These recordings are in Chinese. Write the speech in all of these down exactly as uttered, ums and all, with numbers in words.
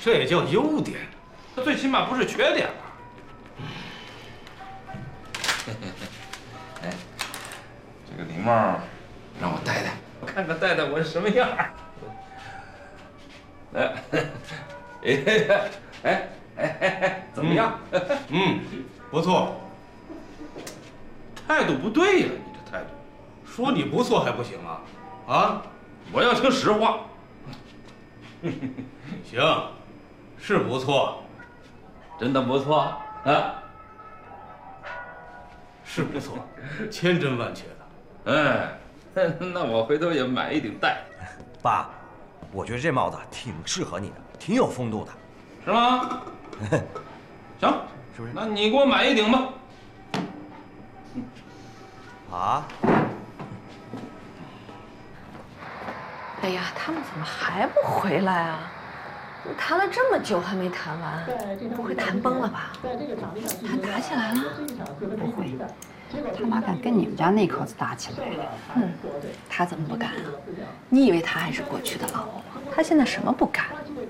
这也叫优点，最起码不是缺点吧？ 哎，这个礼帽让我戴戴，我看看戴戴我是什么样儿。来，哎哎哎哎，怎么样？ 嗯，不错。 态度不对呀，你这态度。 说你不错还不行啊？啊？ 我要听实话。 行，是不错， 真的不错啊， 是不错，千真万确的。 哎，那我回头也买一顶戴。 爸，我觉得这帽子挺适合你的，挺有风度的， 是吗？行， 是不是？ 那你给我买一顶吧。 啊？ 哎呀，他们怎么还不回来啊？谈了这么久还没谈完，不会谈崩了吧？谈打起来了？ 不会，他哪敢跟你们家那口子打起来？ 嗯，他怎么不敢啊？你以为他还是过去的老欧吗？他现在什么不敢？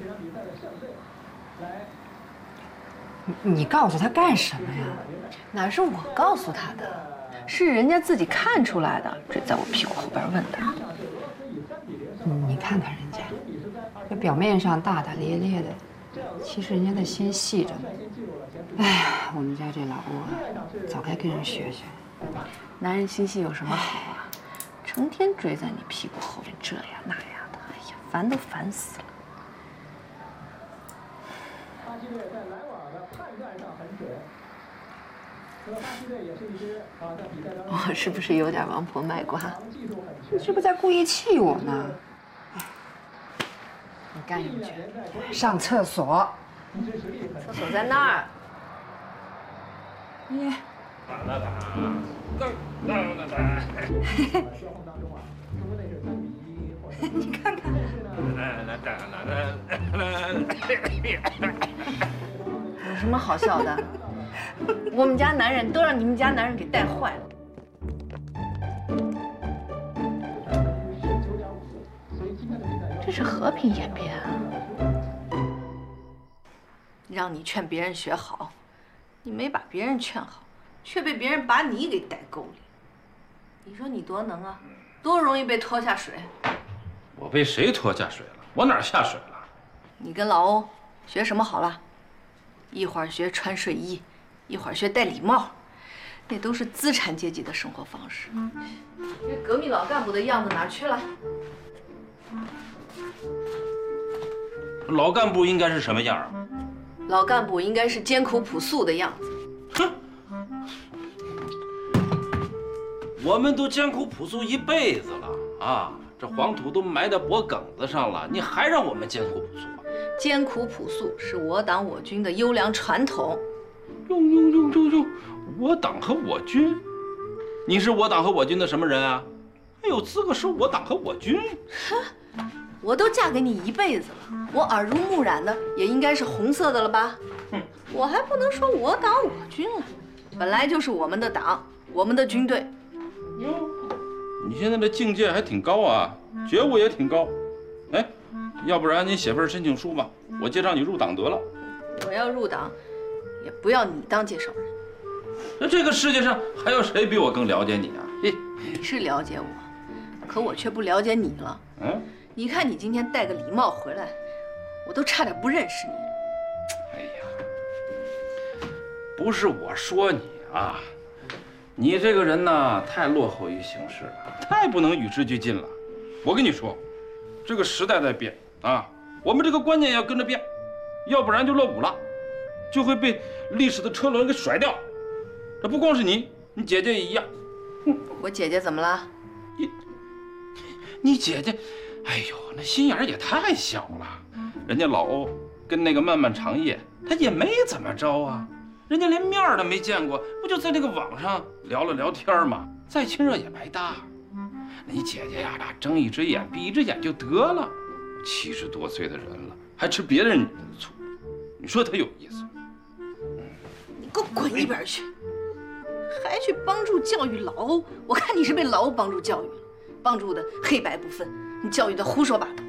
你你告诉他干什么呀？ 哪是我告诉他的，是人家自己看出来的，追在我屁股后边问的。 嗯，你看看人家，这表面上大大咧咧的，其实人家的心细着呢。哎呀，我们家这老欧啊，早该跟人学学。 男人心细有什么好啊？成天追在你屁股后边这呀那呀的，哎呀，烦都烦死了。我是不是有点王婆卖瓜？ 你是不是在故意气我呢？ 你干什么去？ 上厕所。 厕所在那儿。 你。你看看。 有什么好笑的？我们家男人都让你们家男人给带坏了。这是和平演变啊！让你劝别人学好，你没把别人劝好，却被别人把你给带沟里。你说你多能啊？多容易被拖下水。 我被谁拖下水了？我哪儿下水了？ 你跟老欧学什么好了？一会儿学穿睡衣，一会儿学戴礼帽，那都是资产阶级的生活方式。这革命老干部的样子哪儿去了？ 老干部应该是什么样啊？ 老干部应该是艰苦朴素的样子。 哼，我们都艰苦朴素一辈子了啊！这黄土都埋在脖梗子上了，你还让我们艰苦朴素啊？ 艰苦朴素是我党我军的优良传统。 哟哟哟哟哟！我党和我军，你是我党和我军的什么人啊？还有资格说我党和我军？ 哼，我都嫁给你一辈子了，我耳濡目染的也应该是红色的了吧？哼，我还不能说我党我军了，本来就是我们的党，我们的军队。 哟，你现在的境界还挺高啊，觉悟也挺高。哎，要不然你写份申请书吧，我介绍你入党得了。 我要入党，也不要你当介绍人。 那这个世界上还有谁比我更了解你啊？嘿， 你是了解我，可我却不了解你了。嗯，你看你今天戴个礼帽回来，我都差点不认识你了。 哎呀，不是我说你啊，你这个人呢，太落后于形势了，太不能与时俱进了。我跟你说，这个时代在变啊，我们这个观念要跟着变，要不然就落伍了，就会被历史的车轮给甩掉。这不光是你，你姐姐也一样。 我姐姐怎么了？ 你，你姐姐，哎呦，那心眼也太小了。人家老欧跟那个漫漫长夜，他也没怎么着啊，人家连面都没见过，不就在那个网上聊了聊天吗？再亲热也白搭。你姐姐呀，那睁一只眼闭一只眼就得了。七十多岁的人了，还吃别人女人的醋，你说她有意思？ 你给我滚一边去！还去帮助教育老欧，我看你是被老欧帮助教育了，帮助的黑白不分，你教育的胡说八道。